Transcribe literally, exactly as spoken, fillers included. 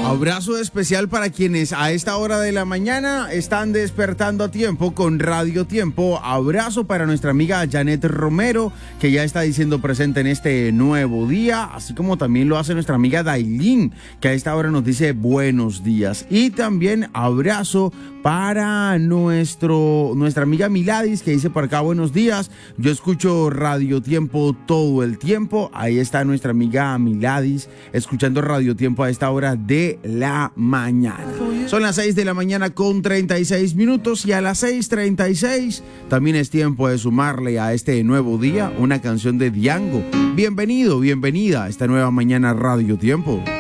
Abrazo especial para quienes a esta hora de la mañana están despertando a tiempo con Radio Tiempo. Abrazo para nuestra amiga Janet Romero, que ya está diciendo presente en este nuevo día, así como también lo hace nuestra amiga Dailín, que a esta hora nos dice buenos días. Y también abrazo para nuestro, nuestra amiga Miladis, que dice por acá buenos días. Yo escucho Radio Tiempo todo el tiempo. Ahí está nuestra amiga Miladis, escuchando Radio Tiempo a esta hora de la mañana. Son las seis de la mañana con treinta y seis minutos y a las seis treinta y seis también es tiempo de sumarle a este nuevo día una canción de Diango. Bienvenido, bienvenida a esta nueva mañana Radio Tiempo.